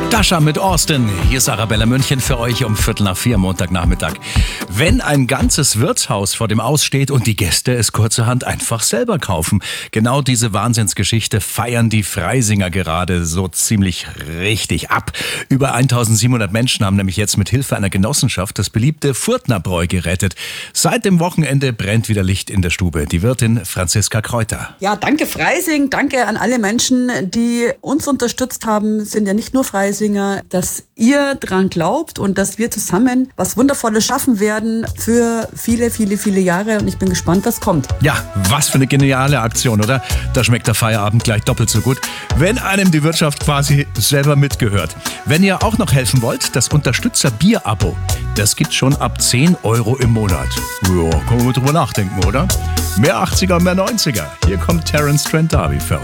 Dasha mit Austin. Hier ist Arabella München für euch um 3:45 Montagnachmittag. Wenn ein ganzes Wirtshaus vor dem Aus steht und die Gäste es kurzerhand einfach selber kaufen. Genau diese Wahnsinnsgeschichte feiern die Freisinger gerade so ziemlich richtig ab. Über 1700 Menschen haben nämlich jetzt mit Hilfe einer Genossenschaft das beliebte Furtnerbräu gerettet. Seit dem Wochenende brennt wieder Licht in der Stube. Die Wirtin Franziska Kräuter. Ja, danke Freising, danke an alle Menschen, die uns unterstützt haben. Sind ja nicht nur Freisinger, dass ihr dran glaubt und dass wir zusammen was Wundervolles schaffen werden für viele, viele, viele Jahre. Und ich bin gespannt, was kommt. Ja, was für eine geniale Aktion, oder? Da schmeckt der Feierabend gleich doppelt so gut, wenn einem die Wirtschaft quasi selber mitgehört. Wenn ihr auch noch helfen wollt, das Unterstützer-Bier-Abo, das gibt's schon ab 10 € im Monat. Ja, können wir drüber nachdenken, oder? Mehr 80er, mehr 90er. Hier kommt Terence Trent D'Arby für euch.